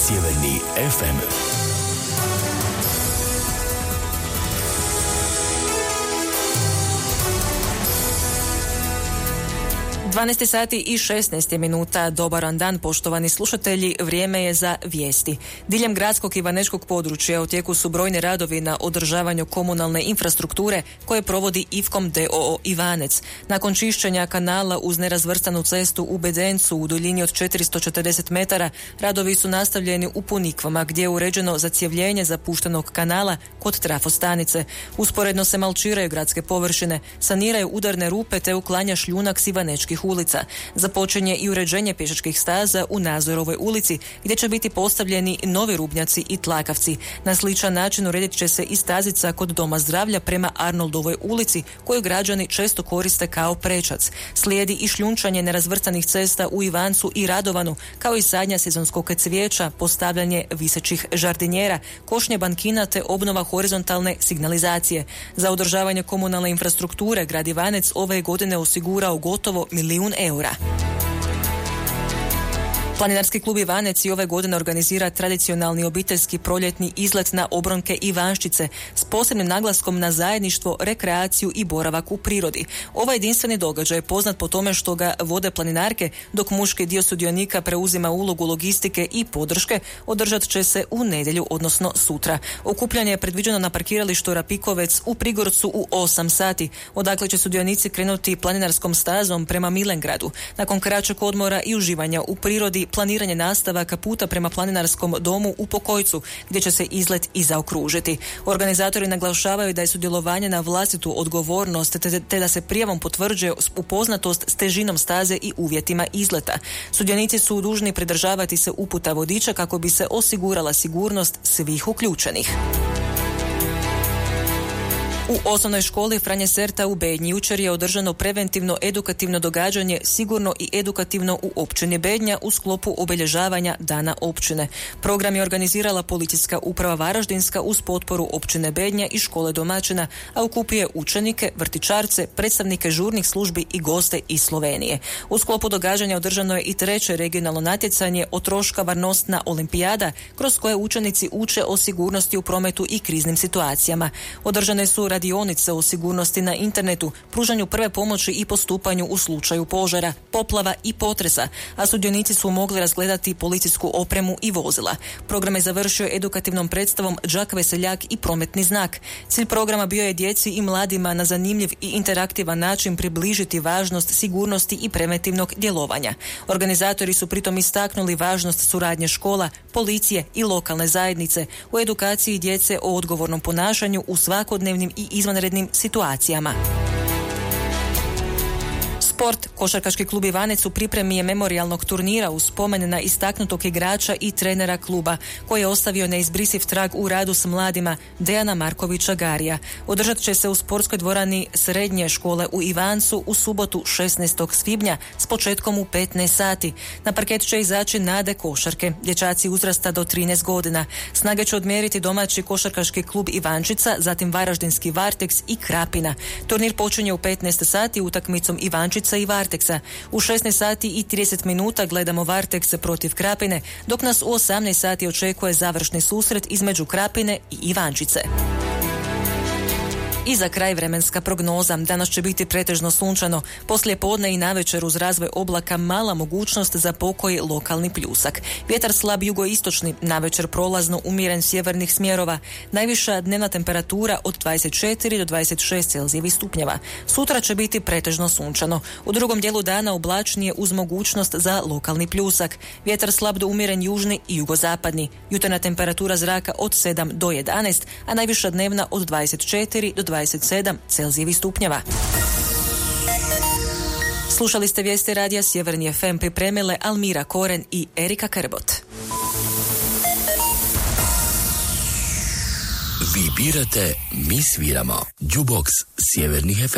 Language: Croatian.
Sjeverni FM. 12 sati i 16 minuta. Dobar dan, poštovani slušatelji. Vrijeme je za vijesti. Diljem gradskog i vanečkog područja u tijeku su brojni radovi na održavanju komunalne infrastrukture koje provodi IFKOM d.o.o. Ivanec. Nakon čišćenja kanala uz nerazvrstanu cestu u Bedencu u duljini od 440 metara, radovi su nastavljeni u Punikvama gdje je uređeno zacjevljenje zapuštenog kanala kod trafostanice. Usporedno se malčiraju gradske površine, saniraju udarne rupe te uklanja šljunak s ivanečkih ulica. Započinje i uređenje pješačkih staza u Nazorovoj ulici gdje će biti postavljeni novi rubnjaci i tlakavci. Na sličan način uredit će se i stazica kod Doma zdravlja prema Arnoldovoj ulici koju građani često koriste kao prečac. Slijedi i šljunčanje nerazvrstanih cesta u Ivancu i Radovanu kao i sadnja sezonskog cvijeća, postavljanje visećih žardinjera, košnje bankina te obnova horizontalne signalizacije. Za održavanje komunalne infrastrukture grad Ivanec ove godine osigurao gotovo 1 milijun eura. Planinarski klub Ivanec i ove godine organizira tradicionalni obiteljski proljetni izlet na obronke Ivanščice s posebnim naglaskom na zajedništvo, rekreaciju i boravak u prirodi. Ovaj jedinstveni događaj je poznat po tome što ga vode planinarke, dok muški dio sudionika preuzima ulogu logistike i podrške. Održat će se u nedjelju, odnosno sutra. Okupljanje je predviđeno na parkiralištu Rapikovec u Prigorcu u 8 sati. Odakle će sudionici krenuti planinarskom stazom prema Milengradu. Nakon kraćeg odmora i uživanja u prirodi, planiranje nastavaka puta prema planinarskom domu u Pokojcu, gdje će se izlet i zaokružiti. Organizatori naglašavaju da je sudjelovanje na vlastitu odgovornost te da se prijavom potvrđuje upoznatost s težinom staze i uvjetima izleta. Sudionici su dužni pridržavati se uputa vodiča kako bi se osigurala sigurnost svih uključenih. U osnovnoj školi Franje Serta u Bednji jučer je održano preventivno edukativno događanje Sigurno i edukativno u općini Bednja u sklopu obilježavanja Dana općine. Program je organizirala Policijska uprava Varaždinska uz potporu općine Bednja i škole domaćina, a okupuje učenike, vrtićarce, predstavnike žurnih službi i goste iz Slovenije. U sklopu događanja održano je i 3. regionalno natjecanje Otroška varnostna olimpijada, kroz koje učenici uče o sigurnosti u prometu i kriznim situacijama. Održane su radionice o sigurnosti na internetu, pružanju prve pomoći i postupanju u slučaju požara, poplava i potresa, a sudionici su mogli razgledati policijsku opremu i vozila. Program je završio edukativnom predstavom Đak Veseljak i prometni znak. Cilj programa bio je djeci i mladima na zanimljiv i interaktivan način približiti važnost sigurnosti i preventivnog djelovanja. Organizatori su pritom istaknuli važnost suradnje škola, policije i lokalne zajednice u edukaciji djece o odgovornom ponašanju u svakodnevnim i izvanrednim situacijama. Sport. Košarkaški klub Ivanec u pripremi je memorijalnog turnira u spomen na istaknutog igrača i trenera kluba koji je ostavio neizbrisiv trag u radu s mladima, Dejana Markovića Garija. Održat će se u sportskoj dvorani srednje škole u Ivancu u subotu 16. svibnja s početkom u 15 sati. Na parket će izaći Nade košarke, dječaci uzrasta do 13 godina. Snage će odmjeriti domaći košarkaški klub Ivančica, zatim Varaždinski Varteks i Krapina. Turnir počinje u 15 sati utakmicom Ivančica i Varteksa. U 16 sati i 30 minuta gledamo Varteks protiv Krapine, dok nas u 18 sati očekuje završni susret između Krapine i Ivančice. I za kraj vremenska prognoza. Danas će biti pretežno sunčano. Poslije podne i navečer uz razvoj oblaka mala mogućnost za pokoji lokalni pljusak. Vjetar slab jugoistočni, navečer prolazno umjeren sjevernih smjerova. Najviša dnevna temperatura od 24 do 26 Celzijevih stupnjeva. Sutra će biti pretežno sunčano. U drugom dijelu dana oblačnije uz mogućnost za lokalni pljusak. Vjetar slab do umjeren južni i jugozapadni. Jutarnja temperatura zraka od 7 do 11, a najviša dnevna od 24 do 27 Celzijevih stupnjeva. Slušali ste vijesti radija Sjeverni FM, pripremile Almira Koren i Erika Krbot. Vi birate, mi sviramo. Jukebox Sjeverni FM.